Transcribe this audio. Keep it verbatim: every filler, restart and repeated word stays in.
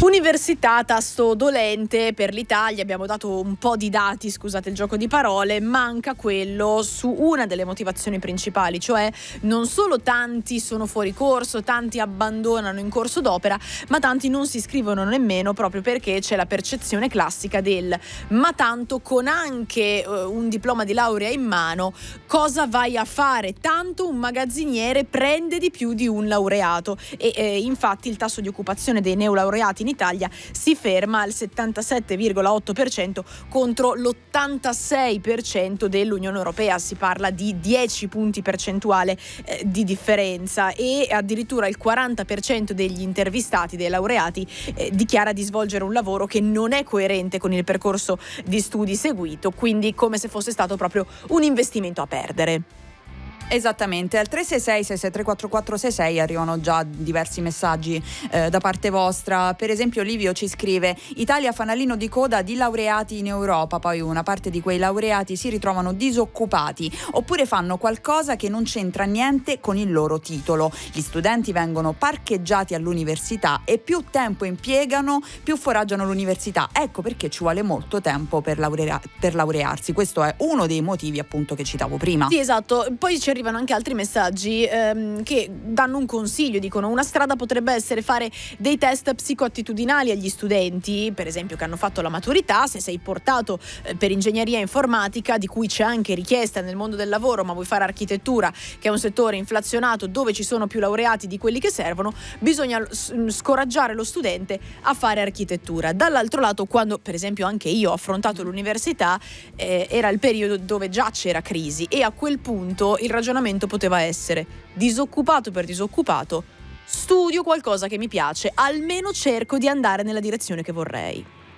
Università, tasto dolente per l'Italia, abbiamo dato un po' di dati, scusate il gioco di parole, manca quello su una delle motivazioni principali, cioè non solo tanti sono fuori corso, tanti abbandonano in corso d'opera, ma tanti non si iscrivono nemmeno proprio perché c'è la percezione classica del ma tanto con anche uh, un diploma di laurea in mano cosa vai a fare? Tanto un magazziniere prende di più di un laureato e eh, infatti il tasso di occupazione dei neolaureati in Italia si ferma al settantasette virgola otto per cento contro l'ottantasei per cento dell'Unione Europea. Si parla di dieci punti percentuali eh, di differenza e addirittura il quaranta per cento degli intervistati, dei laureati, eh, dichiara di svolgere un lavoro che non è coerente con il percorso di studi seguito, quindi come se fosse stato proprio un investimento a perdere. Esattamente, al tre sei sei sei sei tre quattro quattro sei sei arrivano già diversi messaggi eh, da parte vostra. Per esempio Livio ci scrive: Italia fanalino di coda di laureati in Europa, poi una parte di quei laureati si ritrovano disoccupati oppure fanno qualcosa che non c'entra niente con il loro titolo. Gli studenti vengono parcheggiati all'università e più tempo impiegano più foraggiano l'università. Ecco perché ci vuole molto tempo per, laurea- per laurearsi. Questo è uno dei motivi appunto che citavo prima. Sì, esatto, poi ci arrivano anche altri messaggi ehm, che danno un consiglio, dicono una strada potrebbe essere fare dei test psicoattitudinali agli studenti, per esempio che hanno fatto la maturità, se sei portato eh, per ingegneria informatica, di cui c'è anche richiesta nel mondo del lavoro, ma vuoi fare architettura, che è un settore inflazionato dove ci sono più laureati di quelli che servono, bisogna scoraggiare lo studente a fare architettura. Dall'altro lato, quando per esempio anche io ho affrontato l'università, eh, era il periodo dove già c'era crisi e a quel punto il ragionamento poteva essere disoccupato per disoccupato, studio qualcosa che mi piace, almeno cerco di andare nella direzione che vorrei.